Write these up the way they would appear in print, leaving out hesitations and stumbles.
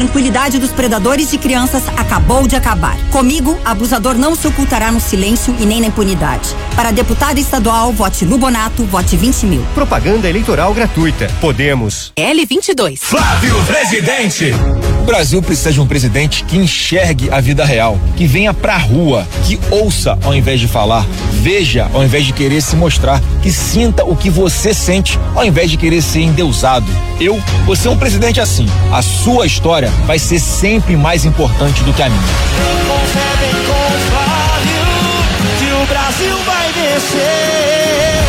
tranquilidade dos predadores de crianças acabou de acabar. Comigo, abusador não se ocultará no silêncio e nem na impunidade. Para deputada estadual, vote Lubonato, vote 20.000. Propaganda eleitoral gratuita. Podemos. L22. Flávio Presidente. O Brasil precisa de um presidente que enxergue a vida real, que venha pra rua, que ouça ao invés de falar, veja ao invés de querer se mostrar, que sinta o que você sente ao invés de querer ser endeusado. Eu vou ser um presidente assim. A sua história vai ser sempre mais importante do que a minha. Concebem com Flávio que o Brasil vai vencer.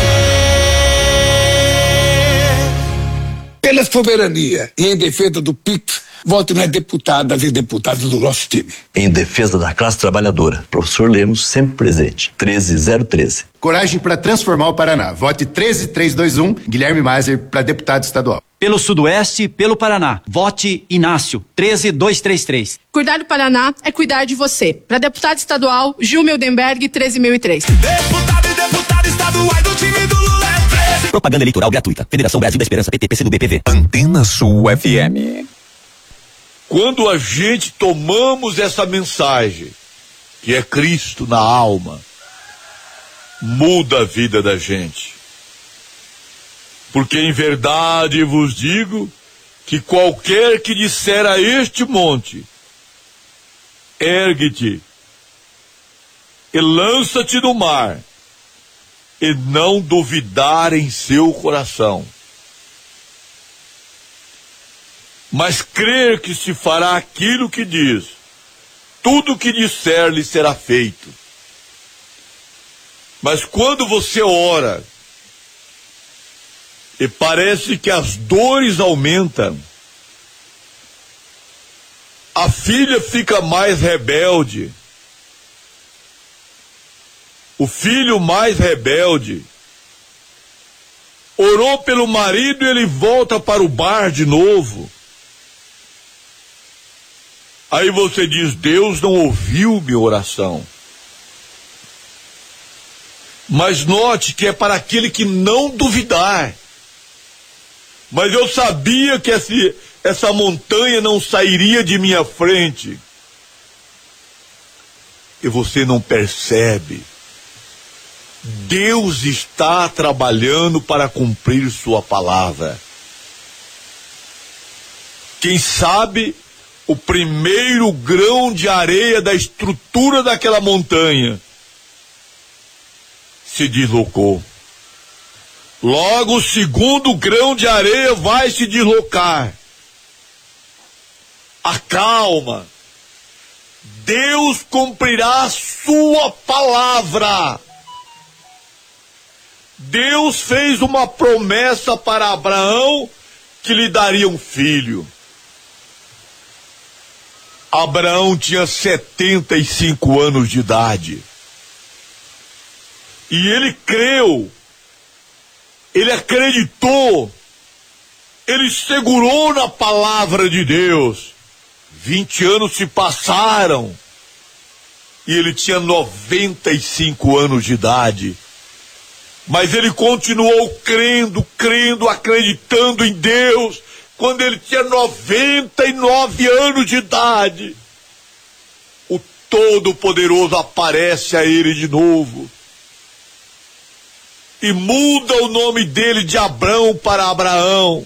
Pela soberania e em defesa do PIX, voto nas deputadas e deputados do nosso time. Em defesa da classe trabalhadora, professor Lemos, sempre presente. 13013. Coragem para transformar o Paraná. Vote 13321, Guilherme Maser para deputado estadual. Pelo Sudoeste, pelo Paraná. Vote Inácio, 13233. Cuidar do Paraná é cuidar de você. Para deputado estadual, Gil Mildenberg, 13003. Deputado e deputada estaduais do time do Lula é 13. Propaganda eleitoral gratuita. Federação Brasil da Esperança, PT, PCdoB, PV. Antena Sul FM. Quando a gente tomamos essa mensagem, que é Cristo na alma, muda a vida da gente. Porque em verdade vos digo que qualquer que disser a este monte, ergue-te e lança-te no mar, e não duvidar em seu coração, mas crer que se fará aquilo que diz, tudo que disser lhe será feito. Mas quando você ora e parece que as dores aumentam, a filha fica mais rebelde, o filho mais rebelde, orou pelo marido e ele volta para o bar de novo. Aí você diz, Deus não ouviu minha oração. Mas note que é para aquele que não duvidar. Mas eu sabia que essa montanha não sairia de minha frente. E você não percebe. Deus está trabalhando para cumprir sua palavra. Quem sabe o primeiro grão de areia da estrutura daquela montanha se deslocou. Logo o segundo grão de areia vai se deslocar. Acalma. Deus cumprirá a sua palavra. Deus fez uma promessa para Abraão que lhe daria um filho. Abraão tinha 75 anos de idade. E ele creu, ele acreditou, ele segurou na palavra de Deus. 20 anos se passaram e ele tinha 95 anos de idade. Mas ele continuou crendo, acreditando em Deus, quando ele tinha 99 anos de idade. O Todo-Poderoso aparece a ele de novo e muda o nome dele de Abrão para Abraão.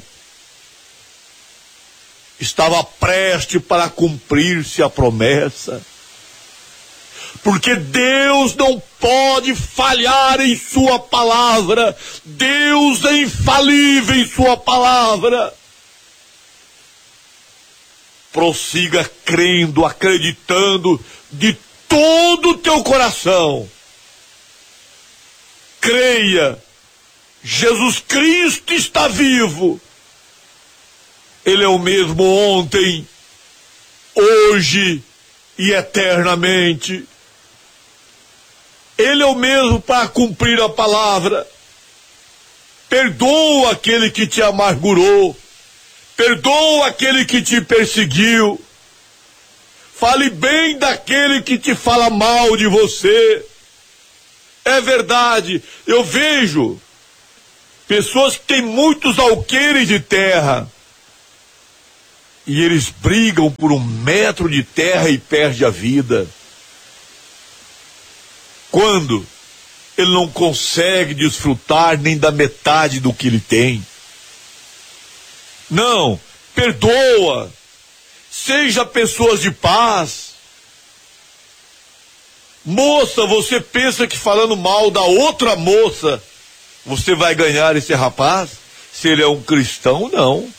Estava prestes para cumprir-se a promessa. Porque Deus não pode falhar em sua palavra. Deus é infalível em sua palavra. Prossiga crendo, acreditando de todo o teu coração. Creia, Jesus Cristo está vivo. Ele é o mesmo ontem, hoje e eternamente. Ele é o mesmo para cumprir a palavra. Perdoa aquele que te amargurou. Perdoa aquele que te perseguiu. Fale bem daquele que te fala mal de você. É verdade, eu vejo pessoas que têm muitos alqueires de terra. e eles brigam por 1 metro de terra e perdem a vida. Quando ele não consegue desfrutar nem da metade do que ele tem. Não, perdoa, seja pessoas de paz. Moça, você pensa que falando mal da outra moça, você vai ganhar esse rapaz? Se ele é um cristão, não.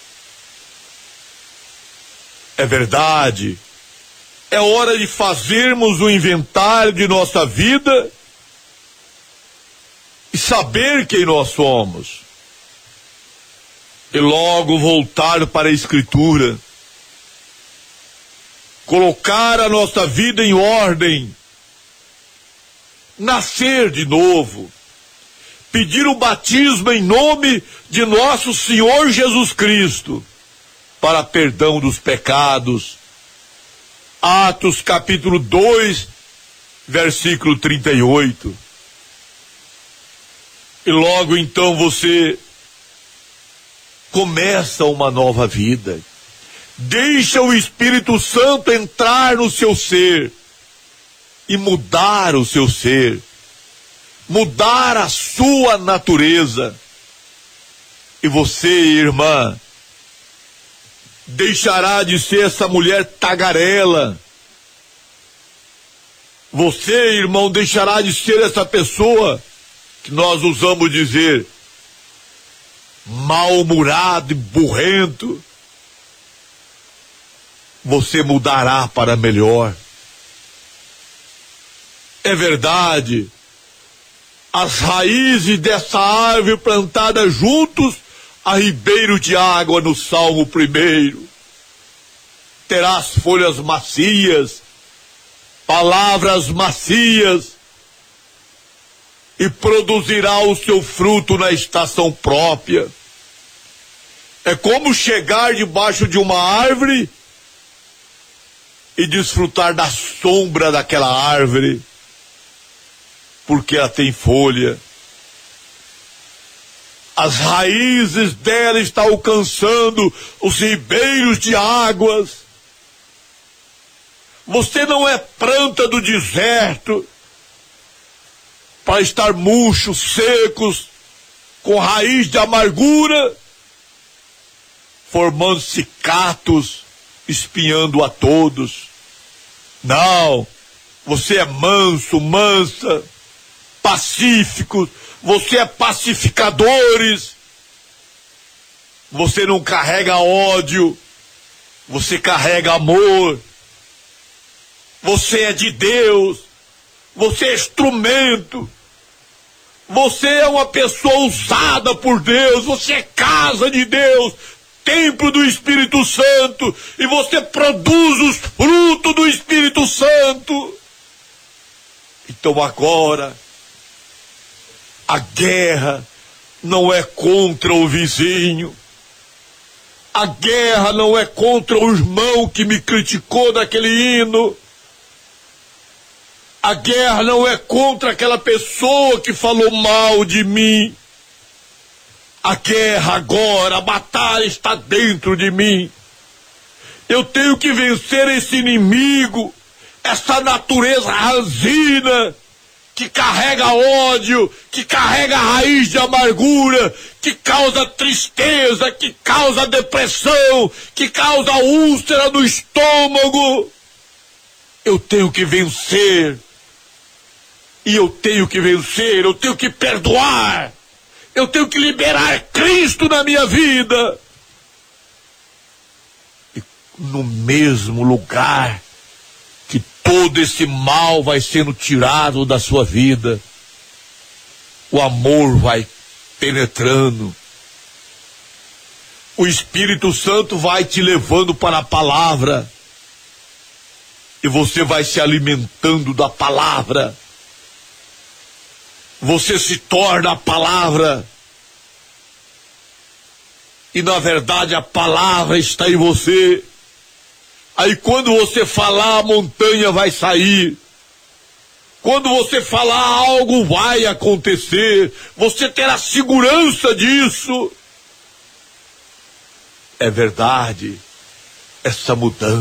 É verdade. É hora de fazermos o inventário de nossa vida e saber quem nós somos. E logo voltar para a Escritura. Colocar a nossa vida em ordem. Nascer de novo. Pedir o batismo em nome de nosso Senhor Jesus Cristo para perdão dos pecados. Atos capítulo 2, versículo 38. E logo então você começa uma nova vida. Deixa o Espírito Santo entrar no seu ser e mudar o seu ser. Mudar a sua natureza. E você, irmã, deixará de ser essa mulher tagarela. Você, irmão, deixará de ser essa pessoa que nós usamos dizer mal-humorado e burrento. Você mudará para melhor. É verdade. As raízes dessa árvore plantada juntos a ribeiro de água no Salmo 1. Terás folhas macias, palavras macias, e produzirá o seu fruto na estação própria. É como chegar debaixo de uma árvore e desfrutar da sombra daquela árvore, porque ela tem folha. As raízes dela estão alcançando os ribeiros de águas. Você não é planta do deserto para estar murchos, secos, com raiz de amargura, formando cicatos, espinhando a todos. Não, você é manso, mansa, pacífico, você é pacificadores. Você não carrega ódio, você carrega amor. Você é de Deus, você é instrumento, você é uma pessoa usada por Deus, você é casa de Deus, templo do Espírito Santo, e você produz os frutos do Espírito Santo. Então agora, a guerra não é contra o vizinho, a guerra não é contra o irmão que me criticou daquele hino, a guerra não é contra aquela pessoa que falou mal de mim. A guerra agora, a batalha está dentro de mim. Eu tenho que vencer esse inimigo, essa natureza ranzina, que carrega ódio, que carrega raiz de amargura, que causa tristeza, que causa depressão, que causa úlcera no estômago. Eu tenho que vencer. E eu tenho que vencer, eu tenho que perdoar, eu tenho que liberar Cristo na minha vida. E no mesmo lugar que todo esse mal vai sendo tirado da sua vida, o amor vai penetrando. O Espírito Santo vai te levando para a palavra. E você vai se alimentando da palavra. Você se torna a palavra. E na verdade a palavra está em você. Aí quando você falar, a montanha vai sair. Quando você falar, algo vai acontecer. Você terá segurança disso. É verdade. essa mudança.